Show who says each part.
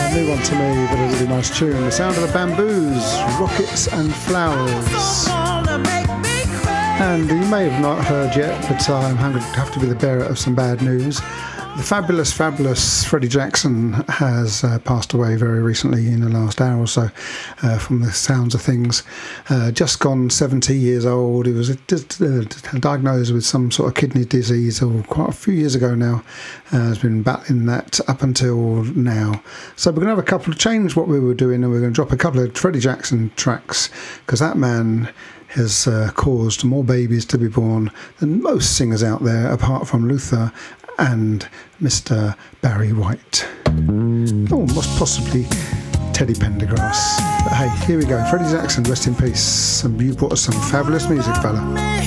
Speaker 1: New one to me, but a really nice tune. The Sound of the Bamboos, Rockets and Flowers. And you may have not heard yet, but I'm going to have to be the bearer of some bad news. The fabulous Freddie Jackson has passed away very recently in the last hour or so, from the sounds of things. Just gone 70 years old. He was diagnosed with some sort of kidney disease quite a few years ago now. Has been battling that up until now. So we're going to have a couple of change what we were doing, and we're going to drop a couple of Freddie Jackson tracks, because that man has caused more babies to be born than most singers out there, apart from Luther and Mr. Barry White. Oh, most possibly Teddy Pendergrass. But hey, here we go. Freddie Jackson, rest in peace. And you brought us some fabulous music, fella.